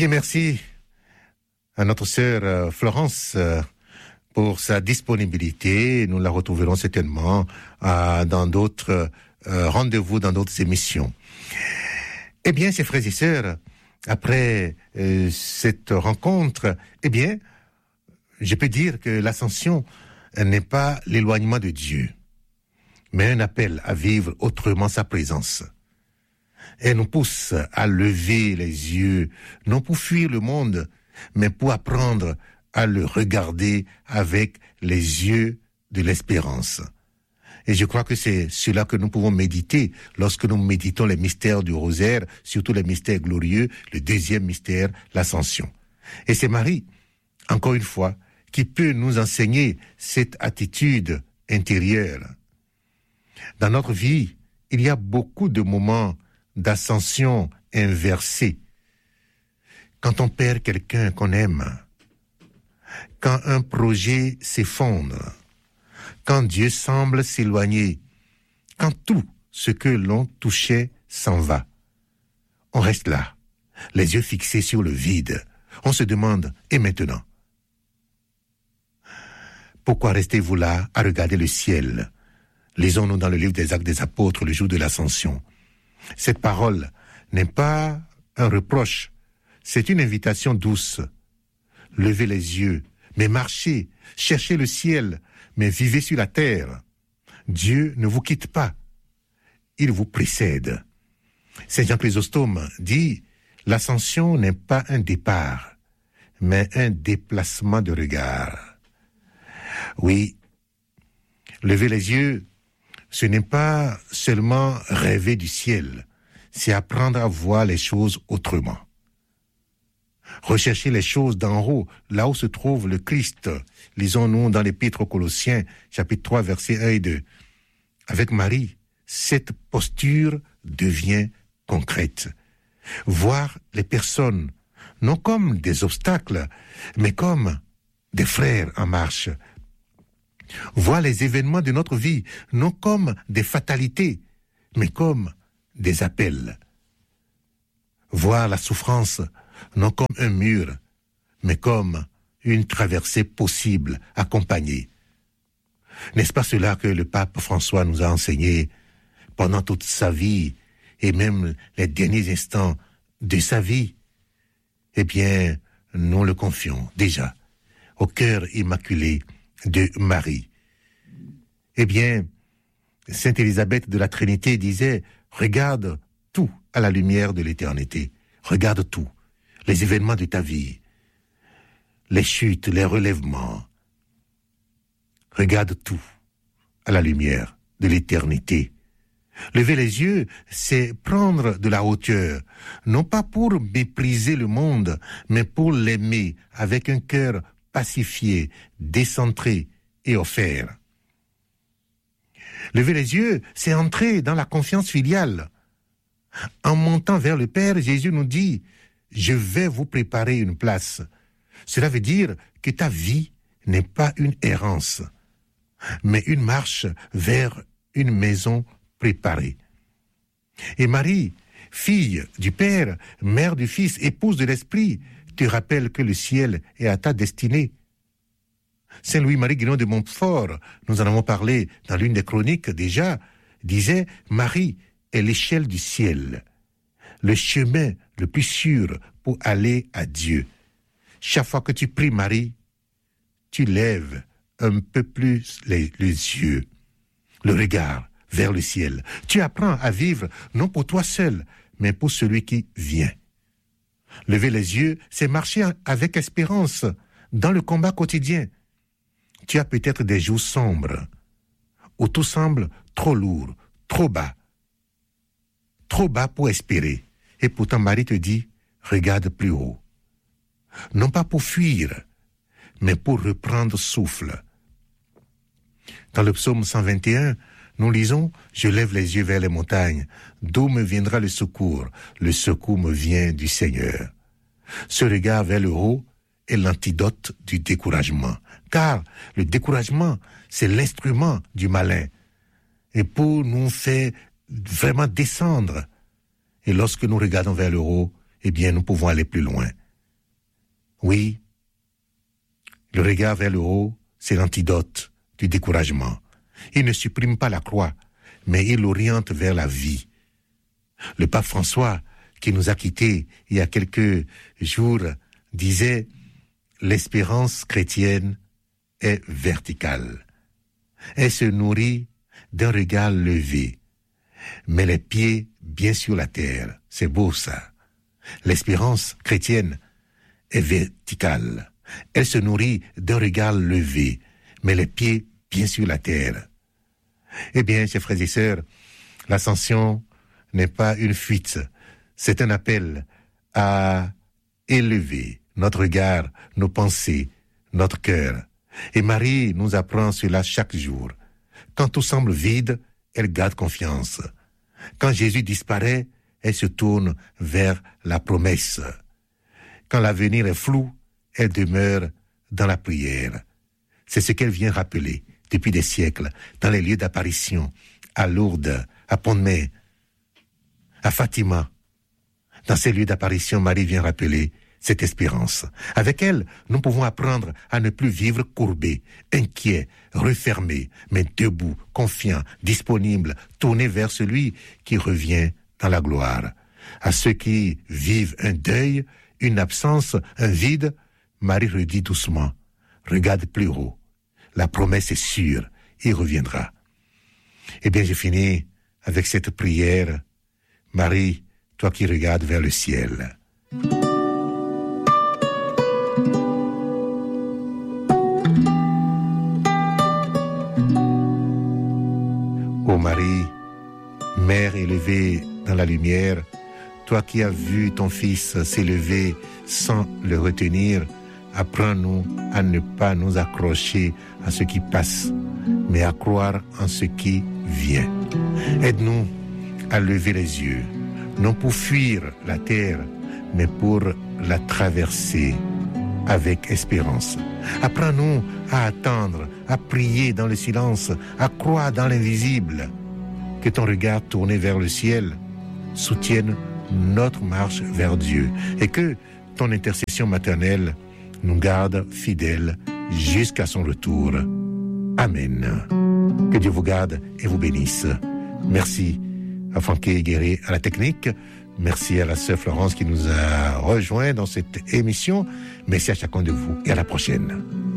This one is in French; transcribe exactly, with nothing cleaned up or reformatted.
bien, merci à notre sœur euh, Florence euh, pour sa disponibilité. Nous la retrouverons certainement euh, dans d'autres euh, rendez-vous, dans d'autres émissions. Eh bien, chers frères et sœurs, après euh, cette rencontre, eh bien, je peux dire que l'ascension n'est pas l'éloignement de Dieu, mais un appel à vivre autrement sa présence. Elle nous pousse à lever les yeux, non pour fuir le monde, mais pour apprendre à le regarder avec les yeux de l'espérance. Et je crois que c'est cela que nous pouvons méditer lorsque nous méditons les mystères du rosaire, surtout les mystères glorieux, le deuxième mystère, l'ascension. Et c'est Marie, encore une fois, qui peut nous enseigner cette attitude intérieure. Dans notre vie, il y a beaucoup de moments d'ascension inversée. Quand on perd quelqu'un qu'on aime, quand un projet s'effondre, quand Dieu semble s'éloigner, quand tout ce que l'on touchait s'en va. On reste là, les yeux fixés sur le vide. On se demande, et maintenant? Pourquoi restez-vous là à regarder le ciel? Lisons-nous dans le livre des Actes des Apôtres, le jour de l'Ascension. Cette parole n'est pas un reproche, c'est une invitation douce. Levez les yeux, mais marchez, cherchez le ciel, mais vivez sur la terre. Dieu ne vous quitte pas, il vous précède. Saint Jean Chrysostome dit, l'ascension n'est pas un départ, mais un déplacement de regard. Oui, lever les yeux, ce n'est pas seulement rêver du ciel, c'est apprendre à voir les choses autrement. Rechercher les choses d'en haut, là où se trouve le Christ. Lisons-nous dans l'Épître aux Colossiens, chapitre trois, versets un et deux. Avec Marie, cette posture devient concrète. Voir les personnes, non comme des obstacles, mais comme des frères en marche. Voir les événements de notre vie, non comme des fatalités, mais comme des appels. Voir la souffrance, non comme un mur, mais comme une traversée possible, accompagnée. N'est-ce pas cela que le pape François nous a enseigné pendant toute sa vie, et même les derniers instants de sa vie? Eh bien, nous le confions déjà au cœur immaculé de Marie. Eh bien, Sainte Élisabeth de la Trinité disait, regarde tout à la lumière de l'éternité. Regarde tout, les événements de ta vie, les chutes, les relèvements. Regarde tout à la lumière de l'éternité. Lever les yeux, c'est prendre de la hauteur, non pas pour mépriser le monde, mais pour l'aimer avec un cœur pacifié, décentré et offert. Lever les yeux, c'est entrer dans la confiance filiale. En montant vers le Père, Jésus nous dit, je vais vous préparer une place. Cela veut dire que ta vie n'est pas une errance, mais une marche vers une maison préparée. Et Marie, fille du Père, mère du Fils, épouse de l'Esprit, te rappelle que le ciel est à ta destinée. Saint Louis-Marie Guénon de Montfort, nous en avons parlé dans l'une des chroniques déjà, disait « Marie est l'échelle du ciel, le chemin le plus sûr pour aller à Dieu. Chaque fois que tu pries Marie, tu lèves un peu plus les, les yeux, le regard vers le ciel. Tu apprends à vivre non pour toi seul, mais pour celui qui vient. Lever les yeux, c'est marcher avec espérance dans le combat quotidien. Tu as peut-être des jours sombres, où tout semble trop lourd, trop bas. Trop bas pour espérer. Et pourtant Marie te dit, regarde plus haut. Non pas pour fuir, mais pour reprendre souffle. Dans le psaume cent vingt et un, nous lisons, je lève les yeux vers les montagnes, d'où me viendra le secours? Le secours me vient du Seigneur. Ce regard vers le haut est l'antidote du découragement. Car le découragement, c'est l'instrument du malin. Et pour nous faire vraiment descendre. Et lorsque nous regardons vers le haut, eh bien, nous pouvons aller plus loin. Oui, le regard vers le haut, c'est l'antidote du découragement. Il ne supprime pas la croix, mais il l'oriente vers la vie. Le pape François, qui nous a quittés il y a quelques jours, disait « L'espérance chrétienne est verticale. Elle se nourrit d'un regard levé, mais les pieds bien sur la terre. » C'est beau ça. L'espérance chrétienne est verticale. Elle se nourrit d'un regard levé, mais les pieds bien sur la terre. Eh bien, chers frères et sœurs, l'ascension n'est pas une fuite, c'est un appel à élever notre regard, nos pensées, notre cœur. Et Marie nous apprend cela chaque jour. Quand tout semble vide, elle garde confiance. Quand Jésus disparaît, elle se tourne vers la promesse. Quand l'avenir est flou, elle demeure dans la prière. C'est ce qu'elle vient rappeler depuis des siècles dans les lieux d'apparition, à Lourdes, à Pont-de-Mai, à Fatima. Dans ces lieux d'apparition, Marie vient rappeler cette espérance. Avec elle, nous pouvons apprendre à ne plus vivre courbés, inquiets, refermés, mais debout, confiants, disponibles, tournés vers celui qui revient dans la gloire. À ceux qui vivent un deuil, une absence, un vide, Marie redit doucement, regarde plus haut. La promesse est sûre, il reviendra. Eh bien, j'ai fini avec cette prière. Marie, toi qui regardes vers le ciel. Ô Marie, Mère élevée dans la lumière, toi qui as vu ton Fils s'élever sans le retenir, apprends-nous à ne pas nous accrocher à ce qui passe, mais à croire en ce qui vient. Aide-nous à lever les yeux, non pour fuir la terre, mais pour la traverser avec espérance. Apprends-nous à attendre, à prier dans le silence, à croire dans l'invisible. Que ton regard tourné vers le ciel soutienne notre marche vers Dieu et que ton intercession maternelle nous garde fidèles jusqu'à son retour. Amen. Que Dieu vous garde et vous bénisse. Merci à Francky Guéret à la technique. Merci à la sœur Florence qui nous a rejoints dans cette émission. Merci à chacun de vous et à la prochaine.